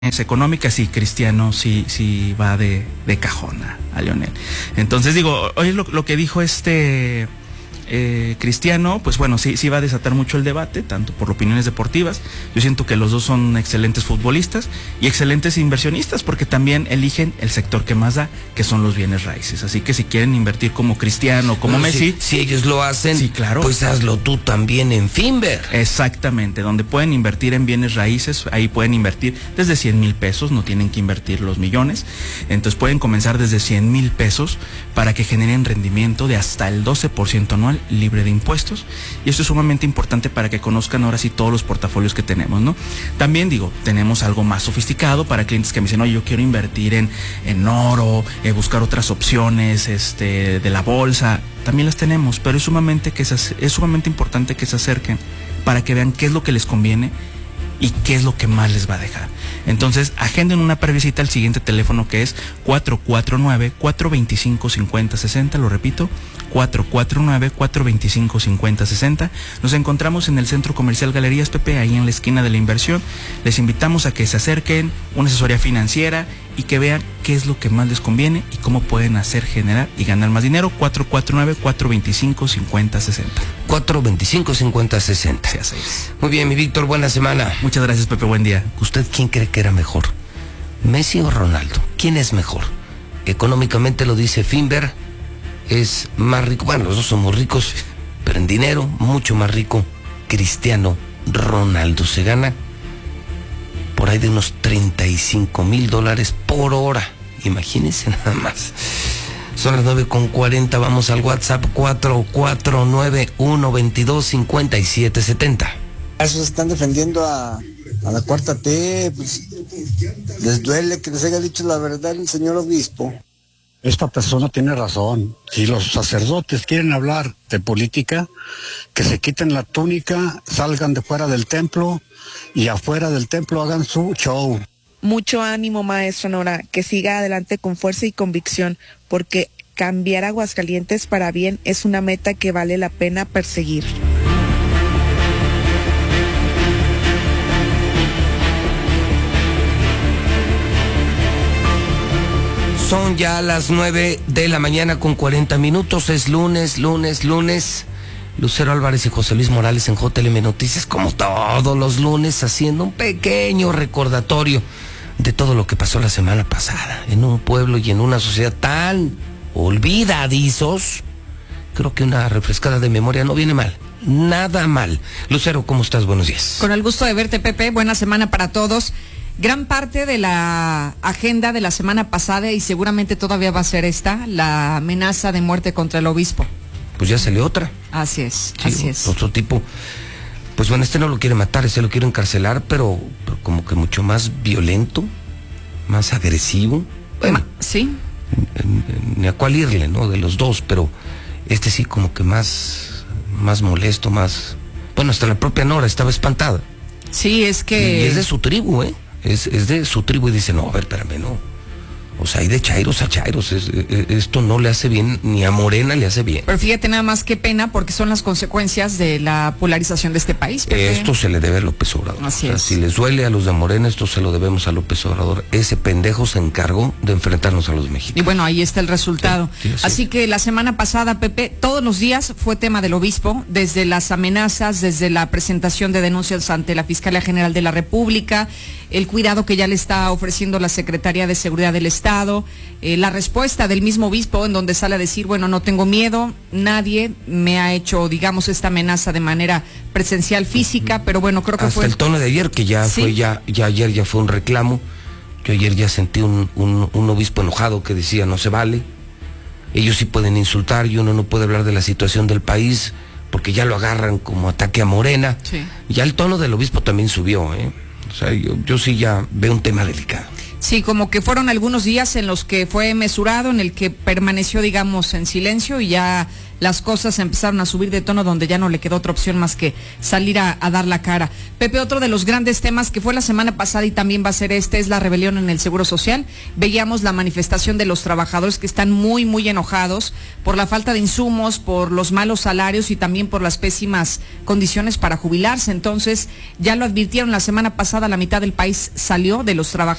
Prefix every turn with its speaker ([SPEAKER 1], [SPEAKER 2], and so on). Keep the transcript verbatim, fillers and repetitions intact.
[SPEAKER 1] económicas, sí, Cristiano sí, sí va de, de cajón a, a Lionel. Entonces digo, oye, lo, lo que dijo este eh, Cristiano, pues bueno, sí, sí va a desatar mucho el debate, tanto por opiniones deportivas. Yo siento que los dos son excelentes futbolistas y excelentes inversionistas, porque también eligen el sector que más da, que son los bienes raíces. Así que si quieren invertir como Cristiano, como
[SPEAKER 2] bueno,
[SPEAKER 1] Messi,
[SPEAKER 2] si, si ellos lo hacen,
[SPEAKER 1] sí, claro,
[SPEAKER 2] pues hazlo tú también en Finver.
[SPEAKER 1] Exactamente, donde pueden invertir en bienes raíces, ahí pueden invertir desde cien mil pesos, no tienen que invertir los millones. Entonces pueden comenzar desde cien mil pesos para que generen rendimiento de hasta el doce por ciento anual libre de impuestos. Y esto es sumamente importante para que conozcan ahora sí todos los portafolios que tenemos, ¿no? También digo, tenemos algo más sofisticado para clientes que me dicen, oye, yo quiero invertir en, en oro, eh, buscar otras opciones este, de la bolsa. También las tenemos, pero es sumamente, que se, es sumamente importante que se acerquen para que vean qué es lo que les conviene y qué es lo que más les va a dejar. Entonces, agenden una previsita al siguiente teléfono, que es cuatro cuatro nueve, cuatro dos cinco, cinco cero seis cero, lo repito, cuatro cuatro nueve, cuatro dos cinco, cinco cero seis cero. Nos encontramos en el Centro Comercial Galerías Pepe, ahí en la esquina de la inversión. Les invitamos a que se acerquen, una asesoría financiera, y que vean qué es lo que más les conviene y cómo pueden hacer, generar y ganar más dinero. cuatro cuatro nueve, cuatro dos cinco, cinco cero seis cero.
[SPEAKER 2] cuatro dos cinco, cinco cero seis cero.
[SPEAKER 1] Sí, así es.
[SPEAKER 2] Muy bien, mi Víctor, buena semana.
[SPEAKER 1] Muchas gracias, Pepe, buen día.
[SPEAKER 2] ¿Usted quién cree que era mejor? ¿Messi o Ronaldo? ¿Quién es mejor? Económicamente, lo dice Finver, es más rico. Bueno, los dos somos ricos, pero en dinero, mucho más rico Cristiano Ronaldo. Se gana por ahí de unos treinta y cinco mil dólares por hora. Imagínense nada más. Son las nueve con cuarenta, vamos al WhatsApp cuatro cuatro nueve, uno dos dos, cinco siete siete cero.
[SPEAKER 3] Esos están defendiendo a, a la cuarta T, pues les duele que les haya dicho la verdad el señor obispo.
[SPEAKER 4] Esta persona tiene razón. Si los sacerdotes quieren hablar de política, que se quiten la túnica, salgan de fuera del templo y afuera del templo hagan su show.
[SPEAKER 5] Mucho ánimo, maestra Nora, que siga adelante con fuerza y convicción, porque cambiar Aguascalientes para bien es una meta que vale la pena perseguir.
[SPEAKER 2] Son ya las nueve de la mañana con cuarenta minutos, es lunes, lunes, lunes. Lucero Álvarez y José Luis Morales en J L M Noticias, como todos los lunes, haciendo un pequeño recordatorio de todo lo que pasó la semana pasada en un pueblo y en una sociedad tan olvidadizos. Creo que una refrescada de memoria no viene mal, nada mal. Lucero, ¿cómo estás? Buenos días.
[SPEAKER 6] Con el gusto de verte, Pepe, buena semana para todos. Gran parte de la agenda de la semana pasada, y seguramente todavía va a ser esta, la amenaza de muerte contra el obispo.
[SPEAKER 2] Pues ya salió otra.
[SPEAKER 6] Así es,
[SPEAKER 2] sí,
[SPEAKER 6] así es.
[SPEAKER 2] Otro tipo. Pues bueno, este no lo quiere matar, este lo quiere encarcelar, pero, pero como que mucho más violento, más agresivo. Bueno,
[SPEAKER 6] Ma, sí.
[SPEAKER 2] Ni a cuál irle, ¿no? De los dos, pero este sí como que más, más molesto, más... Bueno, hasta la propia Nora estaba espantada.
[SPEAKER 6] Sí, es que...
[SPEAKER 2] Y es de su tribu, ¿eh? Es, es de su tribu y dice, no, a ver, espérame, no. O sea, hay de chairos a chairos. Es, es, esto no le hace bien, ni a Morena le hace bien.
[SPEAKER 6] Pero fíjate nada más qué pena, porque son las consecuencias de la polarización de este país, Pepe.
[SPEAKER 2] Esto se le debe a López Obrador.
[SPEAKER 6] Así
[SPEAKER 2] o sea,
[SPEAKER 6] es.
[SPEAKER 2] Si les duele a los de Morena, esto se lo debemos a López Obrador. Ese pendejo se encargó de enfrentarnos a los mexicanos.
[SPEAKER 6] Y bueno, ahí está el resultado.
[SPEAKER 2] Sí, sí,
[SPEAKER 6] así que la semana pasada, Pepe, todos los días fue tema del obispo, desde las amenazas, desde la presentación de denuncias ante la Fiscalía General de la República, el cuidado que ya le está ofreciendo la Secretaría de Seguridad del Estado, eh, la respuesta del mismo obispo, en donde sale a decir, bueno, no tengo miedo, nadie me ha hecho, digamos, esta amenaza de manera presencial, física, pero bueno, creo que
[SPEAKER 2] hasta
[SPEAKER 6] fue...
[SPEAKER 2] el tono de ayer, que ya ¿sí? fue, ya, ya ayer ya fue un reclamo. Yo ayer ya sentí un, un, un obispo enojado que decía, no se vale, ellos sí pueden insultar y uno no puede hablar de la situación del país, porque ya lo agarran como ataque a Morena.
[SPEAKER 6] Sí.
[SPEAKER 2] Ya el tono del obispo también subió, ¿eh? O sea, yo, yo sí ya veo un tema delicado.
[SPEAKER 6] Sí, como que fueron algunos días en los que fue mesurado, en el que permaneció, digamos, en silencio y ya las cosas empezaron a subir de tono donde ya no le quedó otra opción más que salir a, a dar la cara. Pepe, otro de los grandes temas que fue la semana pasada y también va a ser este es la rebelión en el Seguro Social. Veíamos la manifestación de los trabajadores que están muy, muy enojados por la falta de insumos, por los malos salarios y también por las pésimas condiciones para jubilarse. Entonces, ya lo advirtieron la semana pasada, la mitad del país salió de los trabajadores.